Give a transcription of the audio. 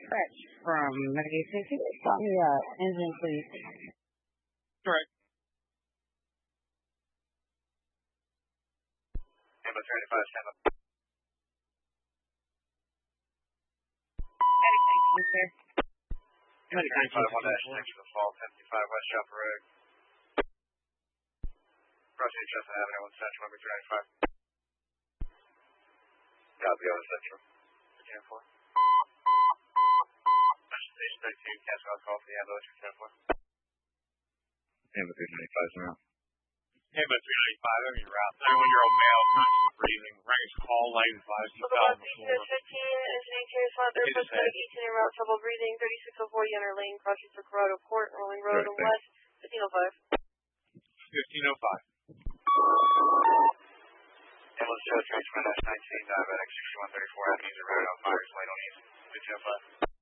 dispatch from Medication. Can you stop me engine, please? Correct. Ambulance 35, stand up. Medication, sir. Medication 5-1-6 to the fall, 55 West Chopper Road. Crossing Chestnut Avenue, 1 Central, number 395. Copy, over Central. Virginia 4. Station 13, cancel out call for the ambulance, Virginia 4. Ambulance 395 now. Ambulance 395, I'm your route 91-year-old male, conscious of breathing, ranks call, light advised, he fell on the floor. 15, engineering care spot, there, first medic 18 en route, trouble breathing, 3604 Yunner Lane, crossing for Corrado Court, Rolling Road, and west, 1505. 1505. Ambulance 203, 19, diabetic, 6134, Avenue, Road on fire, light on east, 1505.